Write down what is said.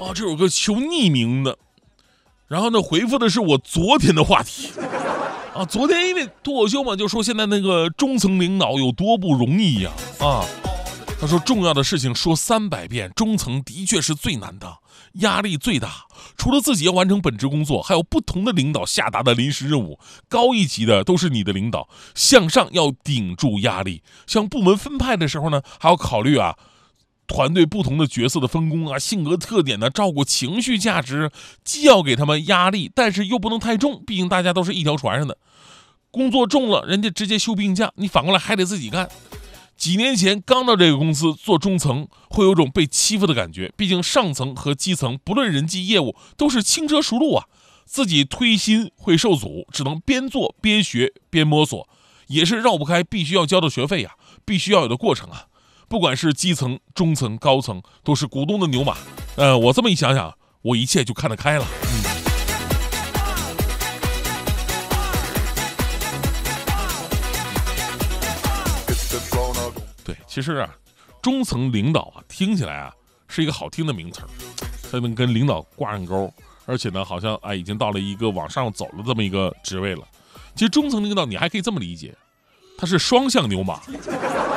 这有个求匿名的，然后呢回复的是我昨天的话题昨天因为脱口秀嘛，就说现在那个中层领导有多不容易呀他说重要的事情说300遍，中层的确是最难的，压力最大。除了自己要完成本职工作，还有不同的领导下达的临时任务，高一级的都是你的领导，向上要顶住压力。像部门分派的时候呢，还要考虑团队不同的角色的分工性格特点的照顾，情绪价值，既要给他们压力，但是又不能太重，毕竟大家都是一条船上的。工作重了，人家直接休病假，你反过来还得自己干。几年前刚到这个公司做中层，会有种被欺负的感觉，毕竟上层和基层不论人际业务都是轻车熟路自己推新会受阻，只能边做边学边摸索，也是绕不开必须要交的学费必须要有的过程不管是基层、中层、高层，都是股东的牛马。我这么一想想，我一切就看得开了。对，其实中层领导听起来是一个好听的名词，它能跟领导挂上钩，而且呢，好像已经到了一个往上走了这么一个职位了。其实中层领导你还可以这么理解，他是双向牛马。